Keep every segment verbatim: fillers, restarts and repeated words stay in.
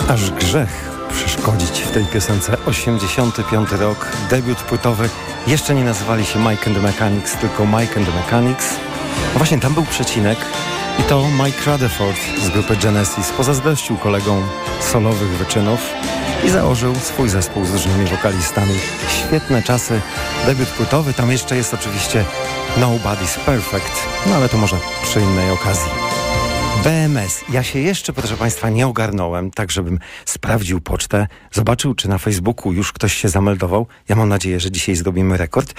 Aż grzech przeszkodzić w tej piosence. osiemdziesiąty piąty rok, debiut płytowy. Jeszcze nie nazywali się Mike and the Mechanics, tylko Mike and the Mechanics. No właśnie, tam był przecinek i to Mike Rutherford z grupy Genesis pozazdrościł kolegom solowych wyczynów i założył swój zespół z różnymi wokalistami. Świetne czasy, debiut płytowy. Tam jeszcze jest oczywiście Nobody's Perfect, no ale to może przy innej okazji. B M S. Ja się jeszcze, proszę Państwa, nie ogarnąłem, tak żebym sprawdził pocztę, zobaczył, czy na Facebooku już ktoś się zameldował. Ja mam nadzieję, że dzisiaj zrobimy rekord,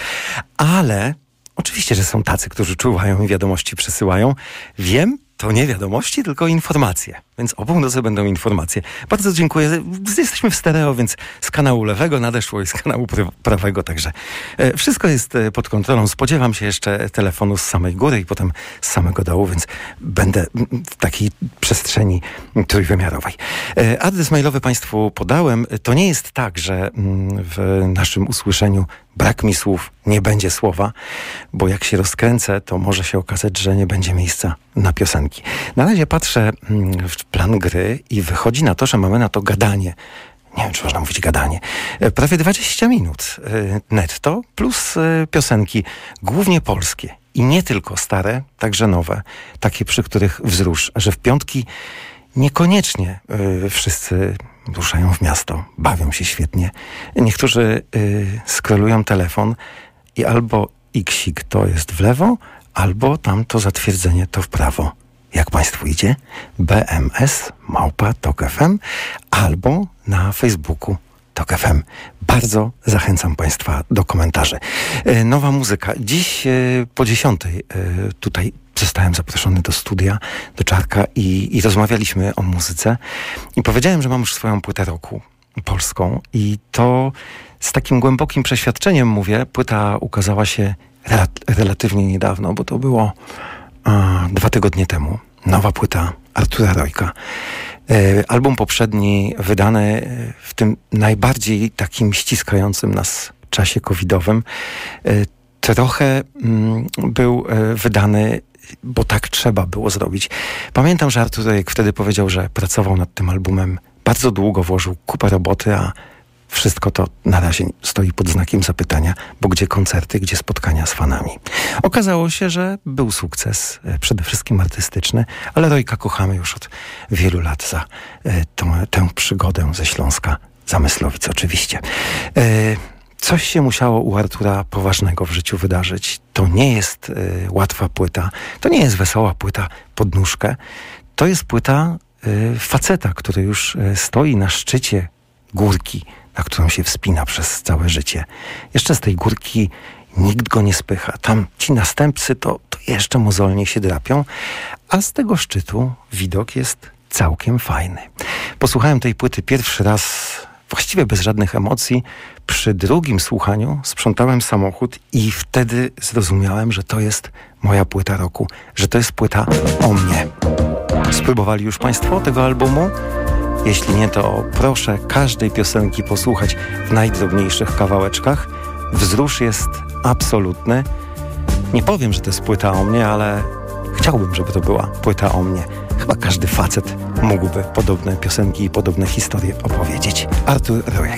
ale oczywiście, że są tacy, którzy czuwają i wiadomości przesyłają. Wiem, to nie wiadomości, tylko informacje. Więc o północy będą informacje. Bardzo dziękuję. Jesteśmy w stereo, więc z kanału lewego nadeszło i z kanału prawego, także e, wszystko jest pod kontrolą. Spodziewam się jeszcze telefonu z samej góry i potem z samego dołu, więc będę w takiej przestrzeni trójwymiarowej. E, adres mailowy Państwu podałem. To nie jest tak, że w naszym usłyszeniu brak mi słów, nie będzie słowa, bo jak się rozkręcę, to może się okazać, że nie będzie miejsca na piosenki. Na razie patrzę w plan gry i wychodzi na to, że mamy na to gadanie. Nie wiem, czy można mówić gadanie. Prawie dwadzieścia minut netto plus piosenki, głównie polskie. I nie tylko stare, także nowe. Takie, przy których wzrusz, że w piątki niekoniecznie y, wszyscy ruszają w miasto, bawią się świetnie. Niektórzy y, scrollują telefon i albo iksik to jest w lewo, albo tam to zatwierdzenie to w prawo. Jak Państwu idzie? B M S małpa Tok F M albo na Facebooku Tok F M. Bardzo zachęcam Państwa do komentarzy. E, nowa muzyka. Dziś e, po dziesiątej e, tutaj zostałem zaproszony do studia, do Czarka i, i rozmawialiśmy o muzyce. I powiedziałem, że mam już swoją płytę roku polską i to z takim głębokim przeświadczeniem mówię. Płyta ukazała się rel- relatywnie niedawno, bo to było a, dwa tygodnie temu. Nowa płyta Artura Rojka. E, album poprzedni wydany w tym najbardziej takim ściskającym nas czasie covidowym. E, trochę mm, był e, wydany, bo tak trzeba było zrobić. Pamiętam, że Artur Rojek wtedy powiedział, że pracował nad tym albumem bardzo długo, włożył kupę roboty, a wszystko to na razie stoi pod znakiem zapytania, bo gdzie koncerty, gdzie spotkania z fanami. Okazało się, że był sukces, przede wszystkim artystyczny, ale Rojka kochamy już od wielu lat za e, tą, tę przygodę ze Śląska, Zamyslowic oczywiście. E, coś się musiało u Artura poważnego w życiu wydarzyć. To nie jest e, łatwa płyta, to nie jest wesoła płyta pod nóżkę. To jest płyta e, faceta, który już e, stoi na szczycie górki, na którą się wspina przez całe życie. Jeszcze z tej górki nikt go nie spycha. Tam ci następcy to, to jeszcze mozolnie się drapią, a z tego szczytu widok jest całkiem fajny. Posłuchałem tej płyty pierwszy raz właściwie bez żadnych emocji. Przy drugim słuchaniu sprzątałem samochód i wtedy zrozumiałem, że to jest moja płyta roku, że to jest płyta o mnie. Spróbowali już Państwo tego albumu? Jeśli nie, to proszę każdej piosenki posłuchać w najdrobniejszych kawałeczkach. Wzrusz jest absolutny. Nie powiem, że to jest płyta o mnie, ale chciałbym, żeby to była płyta o mnie. Chyba każdy facet mógłby podobne piosenki i podobne historie opowiedzieć. Artur Rojek.